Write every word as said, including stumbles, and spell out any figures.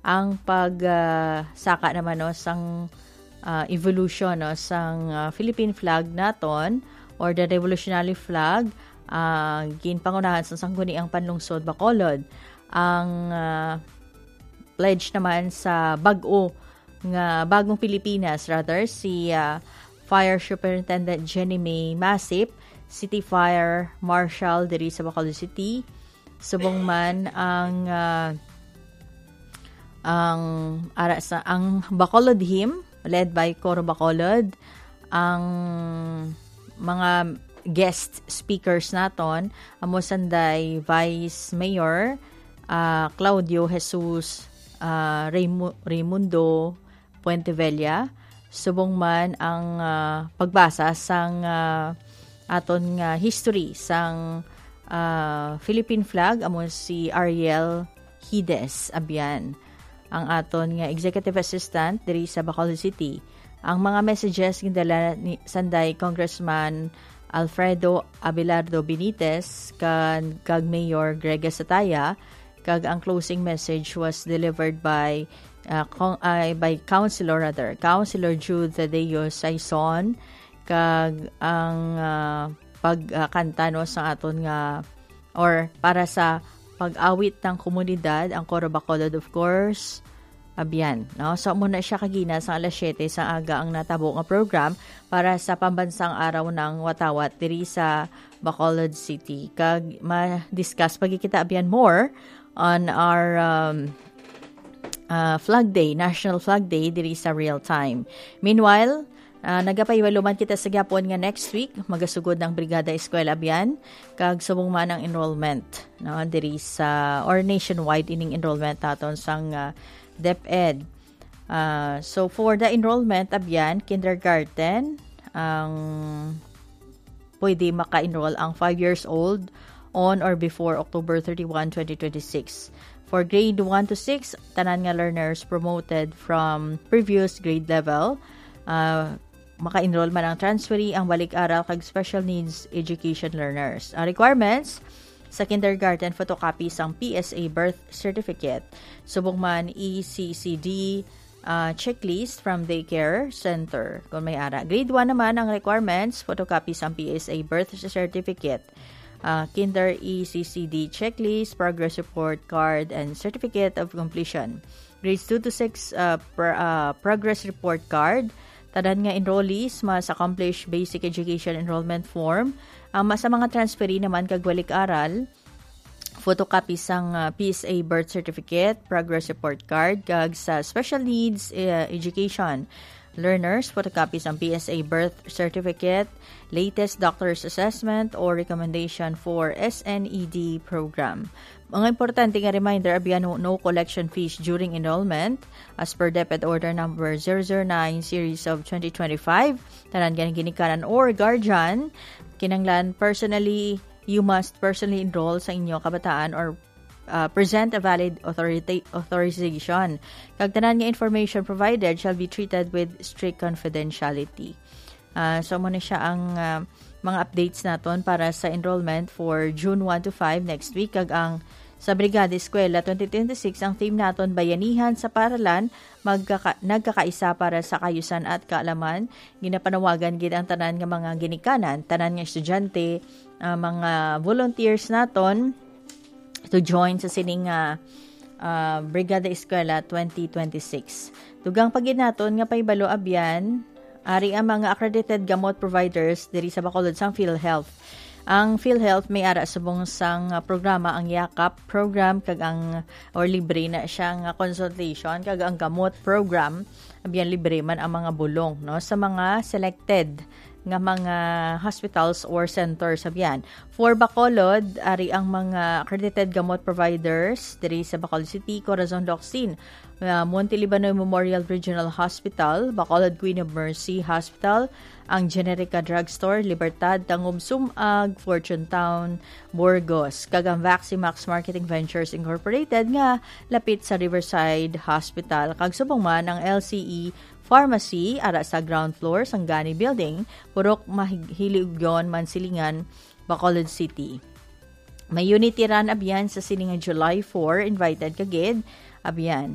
ang pag uh, saka naman no sang uh, evolution no sang uh, Philippine flag naton or the revolutionary flag uh, ginpangunahan sa sangguniang panlungsod Bacolod. Ang uh, pledge naman sa bag-o nga bagong Pilipinas rather si uh, Fire Superintendent Jenny May Masip, City Fire Marshal diri sa Bacolod City. Subong man ang uh, ang ara sa ang Bacolod Hymn led by Coro Bacolod. Ang mga guest speakers naton amo sanday Vice Mayor uh, Claudio Jesus uh, Raimundo Puentevella. Subong man ang uh, pagbasa sang uh, aton nga history sang uh, Philippine flag amo si Ariel Hides Abian, ang aton nga executive assistant diri sa Bacolod City. Ang mga messages gindala ni sanday Congressman Alfredo Abelardo Benitez kag, kag Mayor Greg Sataya, kag ang closing message was delivered by uh, con, uh, by Councilor rather Councilor Jude Tadeo Saison, kag ang uh, pagkanta uh, no sa aton nga or para sa pag-awit ng komunidad ang Coro Bacolod of course Abian, no? So muna siya kagina sa alas siyete sa aga ang natabo nga program para sa pambansang araw ng watawat diri sa Bacolod City. Kag ma-discuss pagi kita abian more on our um, uh, Flag Day, National Flag Day diri sa real time. Meanwhile, uh, nagapaywaluman kita sa gyapon nga next week magasugod ng Brigada Eskwela abian kag subong man ang enrollment, no, diri sa or nationwide ining enrollment naton sang uh, DepEd. Uh, so for the enrollment abiyan, kindergarten ang pwede maka-enroll ang five years old on or before October thirty-first, twenty twenty-six. For grade one to six, tanan nga learners promoted from previous grade level. Uh, maka-enroll man ang transferee, ang balik-aral kag special needs education learners. Ang requirements sa kindergarten, photocopies ang P S A birth certificate. Subong man E C C D uh, checklist from daycare center kung may ara. Grade one naman ang requirements, photocopies ang P S A birth certificate. Uh, kinder E C C D checklist, progress report card, and certificate of completion. Grades two to six uh, per, uh, progress report card. Tanan nga enrollees mas accomplish basic education enrollment form. Ang um, sa mga transferee naman kag balik-aral, photocopy sang uh, P S A birth certificate, progress report card, kag sa special needs uh, education learners, photocopies ang P S A birth certificate, latest doctor's assessment or recommendation for S N E D program. Mga importante nga reminder, abiyan no, no collection fees during enrollment as per DepEd Order number zero zero nine series of twenty twenty-five. Tanan ganing ginikanan or guardian, kinanglan personally, you must personally enroll sa inyo kabataan or uh, present a valid authorita- authorization. Kag tanan nga information provided shall be treated with strict confidentiality. Uh, so muna siya ang uh, mga updates naton para sa enrollment for June one to five next week. Kag ang sa Brigada Eskwela twenty twenty-six, ang theme naton bayanihan sa paralan, magkaka- nagkakaisa para sa kayusan at kaalaman. Ginapanawagan gid ang tanan nga mga ginikanan, tanan nga estudyante, uh, mga volunteers naton to join sa sining uh, uh, Brigada Eskwela twenty twenty-six. Dugang pagid naton nga paibalo abyan, ari ang mga accredited gamot providers diri sa Bacolod sang PhilHealth. Ang PhilHealth may ara subong sang uh, programa ang Yakap program kag ang or libre na siyang uh, consultation kag ang gamot program abiyan libre man ang mga bulong no sa mga selected nga mga hospitals or centers abiyan. For Bacolod, ari ang mga accredited gamot providers diri sa Bacolod City, Corazon Locsin, uh, Monte Libanoy Memorial Regional Hospital, Bacolod Queen of Mercy Hospital, ang Generica Drugstore, Libertad, Tangub Sumag, Fortune Town, Burgos, kag ang Vaximax Marketing Ventures Incorporated nga lapit sa Riverside Hospital, kag subong man ang L C E Pharmacy ara sa ground floor sang Gani Building, Purok Mahiligyon, Mansilingan, Bacolod City. May unity run abiyan sa siningan July four, invited kagid abiyan.